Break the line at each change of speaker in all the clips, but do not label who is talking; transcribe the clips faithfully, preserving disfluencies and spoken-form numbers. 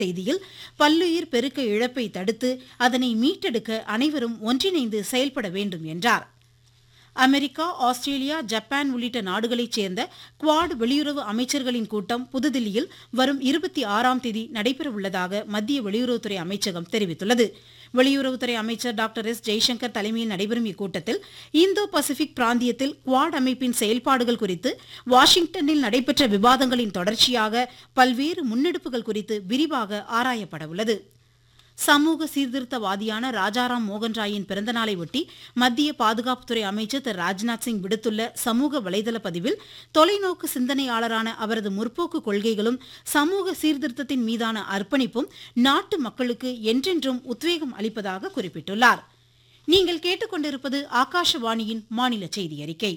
செய்தியில் பல்லுயிர் பெருக்க இழப்பை தடுத்து அதனை மீட்டெடுக்க அனைவரும் ஒன்றிணைந்து செயல்பட வேண்டும் என்றார். அமெரிக்கா, ஆஸ்திரேலியா, ஜப்பான் உள்ளிட்ட நாடுகளைச் சேர்ந்த குவாட் வெளியுறவு அமைச்சர்களின் கூட்டம் புதுதில்லியில் வரும் இருபத்தி ஆறாம் தேதி நடைபெறவுள்ளதாக மத்திய வெளியுறவுத்துறை அமைச்சகம் தெரிவித்துள்ளது. வெளியுறவுத்துறை அமைச்சர் டாக்டர் எஸ் ஜெய்சங்கர் தலைமையில் நடைபெறும் இக்கூட்டத்தில் இந்தோ பசிபிக் பிராந்தியத்தில் குவாட் அமைப்பின் செயல்பாடுகள் குறித்து வாஷிங்டனில் நடைபெற்ற விவாதங்களின் தொடர்ச்சியாக பல்வேறு முன்னெடுப்புகள் குறித்து விரிவாக ஆராயப்பட உள்ளது. சமூக சீர்திருத்தவாதியான ராஜாராம் மோகன் ராயின் பிறந்தநாளை ஒட்டி மத்திய பாதுகாப்புத்துறை அமைச்சர் திரு ராஜ்நாத் சிங் விடுத்துள்ள சமூக வலைதள பதிவில் தொலைநோக்கு சிந்தனையாளரான அவரது முற்போக்கு கொள்கைகளும் சமூக சீர்திருத்தத்தின் மீதான அர்ப்பணிப்பும் நாட்டு மக்களுக்கு என்றென்றும் உத்வேகம் அளிப்பதாக குறிப்பிட்டுள்ளார். நீங்கள் கேட்டுக்கொண்டிருப்பது ஆகாஷவாணியின் மாநில செய்தி அறிக்கை.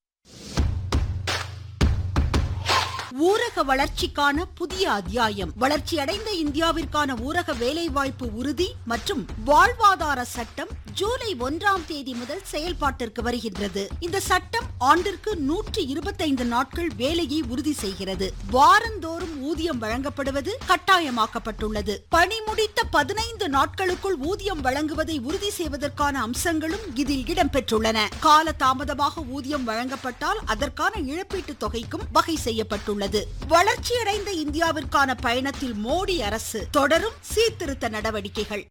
ஊரக வளர்ச்சிக்கான புதிய அத்தியாயம். வளர்ச்சியடைந்த இந்தியாவிற்கான ஊரக வேலைவாய்ப்பு உறுதி மற்றும் வாழ்வாதார சட்டம் ஜூலை ஒன்றாம் தேதி முதல் செயல்பாட்டிற்கு வருகின்றது. இந்த சட்டம் ஆண்டிற்கு நூற்றி இருபத்தைந்து நாட்கள் வேலையை உறுதி செய்கிறது. வாரந்தோறும் ஊதியம் வழங்கப்படுவது கட்டாயமாக்கப்பட்டுள்ளது. பணி முடித்த பதினைந்து நாட்களுக்குள் ஊதியம் வழங்குவதை உறுதி செய்வதற்கான அம்சங்களும் இதில் இடம்பெற்றுள்ளன. கால தாமதமாக ஊதியம் வழங்கப்பட்டால் அதற்கான இழப்பீட்டுத் தொகைக்கும் வகை செய்யப்பட்டுள்ளது. வளர்ச்சியடைந்த இந்தியாவிற்கான பயணத்தில் மோடி அரசு தொடரும் சீர்திருத்த நடவடிக்கைகள்.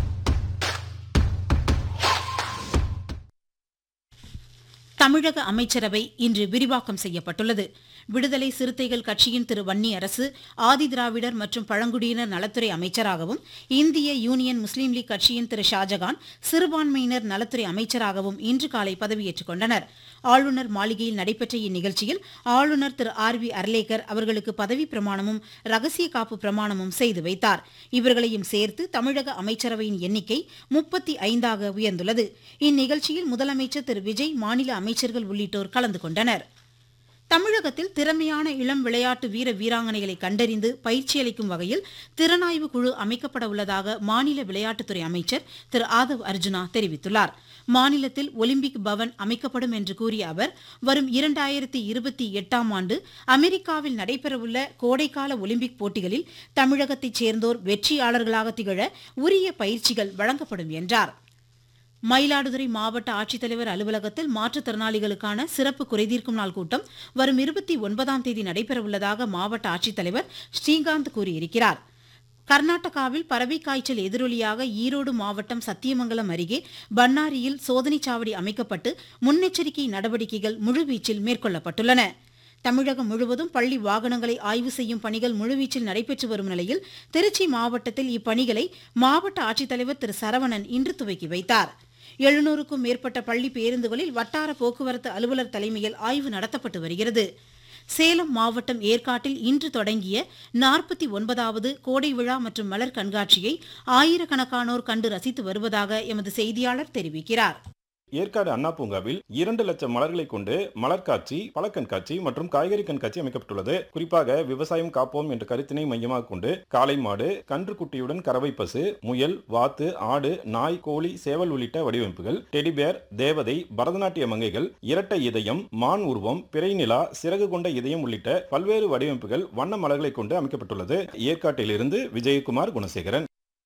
தமிழக அமைச்சரவை இன்று விரிவாக்கம் செய்யப்பட்டுள்ளது. விடுதலை சிறுத்தைகள் கட்சியின் திரு வன்னி அரசு ஆதிதிராவிடர் மற்றும் பழங்குடியினர் நலத்துறை அமைச்சராகவும், இந்திய யூனியன் முஸ்லீம் லீக் கட்சியின் திரு ஷாஜகான் சிறுபான்மையினர் நலத்துறை அமைச்சராகவும் இன்று காலை பதவியேற்றுக் கொண்டனர். ஆளுநர் மாளிகையில் நடைபெற்ற இந்நிகழ்ச்சியில் ஆளுநர் திரு ஆர் வி அர்லேக்கர் அவர்களுக்கு பதவி பிரமாணமும் ரகசிய காப்பு பிரமாணமும் செய்து வைத்தார். இவர்களையும் சேர்த்து தமிழக அமைச்சரவையின் எண்ணிக்கை முப்பத்தி ஐந்தாக உயர்ந்துள்ளது. இந்நிகழ்ச்சியில் முதலமைச்சர் திரு விஜய், மாநில அமைச்சர்கள் உள்ளிட்டோர் கலந்து கொண்டனர். தமிழகத்தில் திறமையான இளம் விளையாட்டு வீர வீராங்கனைகளை கண்டறிந்து பயிற்சி அளிக்கும் வகையில் திறனாய்வு குழு அமைக்கப்பட உள்ளதாக மாநில விளையாட்டுத்துறை அமைச்சர் திரு ஆதவ் அர்ஜுனா தெரிவித்துள்ளார். மாநிலத்தில் ஒலிம்பிக் பவன் அமைக்கப்படும் என்று கூறிய அவர், வரும் இரண்டாயிரத்தி இருபத்தி எட்டாம் ஆண்டு அமெரிக்காவில் நடைபெறவுள்ள கோடைக்கால ஒலிம்பிக் போட்டிகளில் தமிழகத்தைச் சேர்ந்தோர் வெற்றியாளர்களாக திகழ உரிய பயிற்சிகள் வழங்கப்படும் என்றார். மயிலாடுதுறை மாவட்ட ஆட்சித்தலைவர் அலுவலகத்தில் மாற்றுத்திறனாளிகளுக்கான சிறப்பு குறைதீர்க்கும் நாள் கூட்டம் வரும் இருபத்தி ஒன்பதாம் தேதி நடைபெறவுள்ளதாக மாவட்ட ஆட்சித்தலைவர் ஸ்ரீகாந்த் கூறியிருக்கிறார். கர்நாடகாவில் பறவை காய்ச்சல் எதிரொலியாக ஈரோடு மாவட்டம் சத்தியமங்கலம் அருகே பன்னாரியில் சோதனைச் சாவடி அமைக்கப்பட்டு முன்னெச்சரிக்கை நடவடிக்கைகள் முழுவீச்சில் மேற்கொள்ளப்பட்டுள்ளன. தமிழகம் முழுவதும் பள்ளி வாகனங்களை ஆய்வு செய்யும் பணிகள் முழுவீச்சில் நடைபெற்று வரும் நிலையில் திருச்சி மாவட்டத்தில் இப்பணிகளை மாவட்ட ஆட்சித்தலைவர் திரு சரவணன் இன்று துவக்கி வைத்தார். எழுநூறுக்கும் மேற்பட்ட பள்ளி பேருந்துகளில் வட்டார போக்குவரத்து அலுவலர் தலைமையில் ஆய்வு நடத்தப்பட்டு வருகிறது. சேலம் மாவட்டம் ஏற்காட்டில் இன்று தொடங்கிய நாற்பத்தி ஒன்பதாவது கோடை விழா மற்றும் மலர் கண்காட்சியை ஆயிரக்கணக்கானோர் கண்டு ரசித்து வருவதாக எமது செய்தியாளர் தெரிவிக்கிறார்.
ஏற்காடு அண்ணா பூங்காவில் இரண்டு லட்சம் மலர்களை கொண்டு மலர் காட்சி, பழ கண்காட்சி மற்றும் காய்கறி கண்காட்சி அமைக்கப்பட்டுள்ளது. குறிப்பாக விவசாயம் காப்போம் என்ற கருத்தினை மையமாக கொண்டு காளை மாடு, கன்று குட்டியுடன் கறவை பசு, முயல், வாத்து, ஆடு, நாய், கோழி, சேவல் உள்ளிட்ட வடிவமைப்புகள், டெடிபேர், தேவதை, பரதநாட்டிய மங்கைகள், இரட்டை இதயம், மான் உருவம், பிறை நிலா, சிறகு கொண்ட இதயம் உள்ளிட்ட பல்வேறு வடிவமைப்புகள் வண்ண மலர்களை கொண்டு அமைக்கப்பட்டுள்ளது. ஏற்காட்டிலிருந்து விஜயகுமார், குணசேகரன்.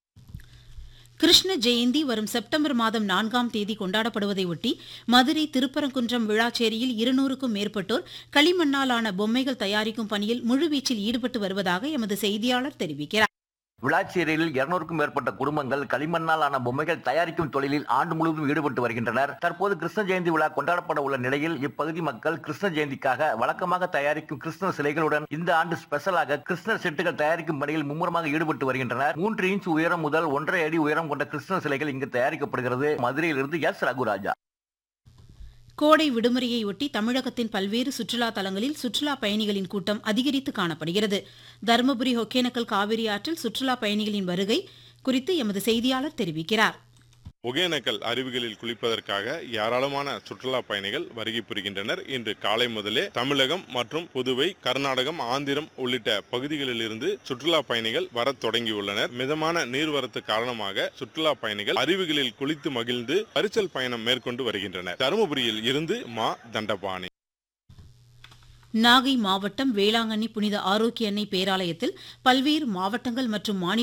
கிருஷ்ண ஜெயந்தி வரும் செப்டம்பர் மாதம் நான்காம் தேதி கொண்டாடப்படுவதை ஒட்டி மதுரை திருப்பரங்குன்றம் விழாச்சேரியில் இருநூறுக்கும் மேற்பட்டோர் களிமண்ணாலான பொம்மைகள் தயாரிக்கும் பணியில் முழுவீச்சில் ஈடுபட்டு வருவதாக எமது செய்தியாளர் தெரிவிக்கிறார்.
விளாச்சேரியில் இருநூறுக்கும் மேற்பட்ட குடும்பங்கள் களிமண்ணால் ஆன பொம்மைகள் தயாரிக்கும் தொழிலில் ஆண்டு முழுவதும் ஈடுபட்டு வருகின்றனர். தற்போது கிருஷ்ண ஜெயந்தி விழா கொண்டாடப்பட உள்ள நிலையில் இப்பகுதி மக்கள் கிருஷ்ண ஜெயந்திக்காக வழக்கமாக தயாரிக்கும் கிருஷ்ணர் சிலைகளுடன் இந்த ஆண்டு ஸ்பெஷலாக கிருஷ்ணர் செட்டுகள் தயாரிக்கும் பணியில் மும்முரமாக ஈடுபட்டு வருகின்றனர். மூன்று இன்ச் உயரம் முதல் ஒன்றரை அடி உயரம் கொண்ட கிருஷ்ணர் சிலைகள் இங்கு தயாரிக்கப்படுகிறது. மதுரையிலிருந்து எஸ் ரகுராஜா.
கோடை விடுமுறையொட்டி தமிழகத்தின் பல்வேறு சுற்றுலா தலங்களில் சுற்றுலா பயணிகளின் கூட்டம் அதிகரித்து காணப்படுகிறது. தருமபுரி ஒகேனக்கல் காவிரி ஆற்றில் சுற்றுலா பயணிகளின் வருகை குறித்து எமது செய்தியாளர் தெரிவிக்கிறார்.
ஒகேனக்கல் அருவிகளில் குளிப்பதற்காக ஏராளமான சுற்றுலா பயணிகள் வருகை புரிகின்றனர். இன்று காலை முதலே தமிழகம் மற்றும் புதுவை, கர்நாடகம், ஆந்திரம் உள்ளிட்ட பகுதிகளில் இருந்து சுற்றுலா பயணிகள் வர தொடங்கியுள்ளனர். மிதமான நீர்வரத்து காரணமாக சுற்றுலா பயணிகள் அருவிகளில் குளித்து மகிழ்ந்து பரிசல் பயணம் மேற்கொண்டு வருகின்றனர். தருமபுரியில் இருந்து மா தண்டபாணி.
நாகை மாவட்டம் வேளாங்கண்ணி புனித ஆரோக்கிய அன்னை பேராலயத்தில் பல்வேறு மாவட்டங்கள் மற்றும் மாநில